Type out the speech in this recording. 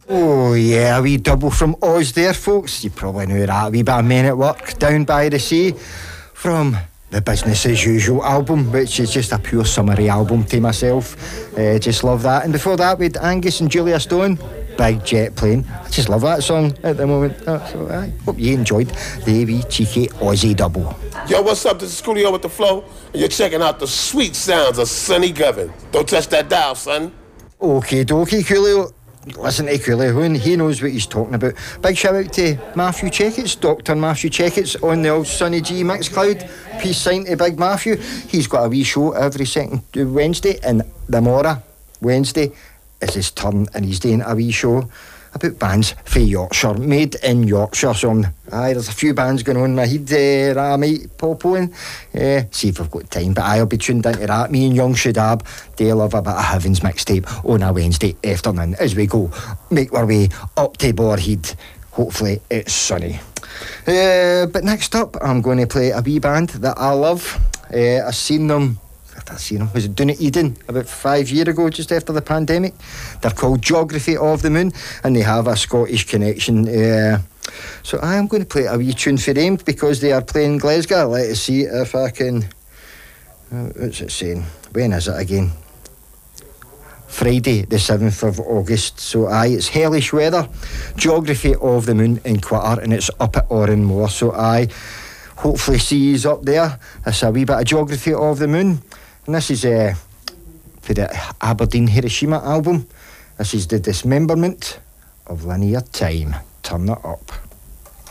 Oh yeah, a wee double from Oz there, folks. You probably knew that. A wee bit of Men at Work, Down by the Sea, from the Business as Usual album, which is just a pure summary album to myself. Just love that. And before that, we had Angus and Julia Stone, Big Jet Plane. I just love that song at the moment. So I hope you enjoyed the wee cheeky Aussie double. Yo, what's up? This is Coolio with The Flow, and you're checking out the sweet sounds of Sonny Govin. Don't touch that dial, son. Okie dokie, Coolio. Listen to Coolio, he knows what he's talking about. Big shout out to Matthew Checketts, Dr. Matthew Checketts on the old Sonny G Mixcloud. Peace sign to Big Matthew. He's got a wee show every second Wednesday, and tomorrow, Wednesday, is his turn, and he's doing a wee show about bands for Yorkshire, made in Yorkshire. So there's a few bands going on in my head that I might pop on. See if I've got time, but I'll be tuned into that. Me and Young Shadab, they love a bit of Heaven's mixtape on a Wednesday afternoon as we go make our way up to Borhead. Hopefully it's sunny. But next up, I'm going to play a wee band that I love. I've seen them. Was it down at Eden about 5 years ago, just after the pandemic? They're called Geography of the Moon, and they have a Scottish connection. So I am going to play a wee tune for them because they are playing Glasgow. Let us see if I can. What's it saying? When is it again? Friday, the 7th of August. So it's hellish weather. Geography of the Moon in Quitter, and it's up at Oranmore. So hopefully see yous up there. It's a wee bit of Geography of the Moon. And this is for the Aberdeen Hiroshima album. This is the Dismemberment of Linear Time. Turn it up.